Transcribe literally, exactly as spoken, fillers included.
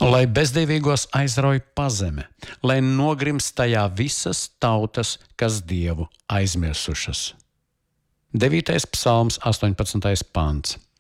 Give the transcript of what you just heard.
Lai bezdīvīgos aizrauj pazeme, lai nogrimst tajā visas tautas, kas Dievu aizmirsušas. devītais psalms, astoņpadsmitais pants.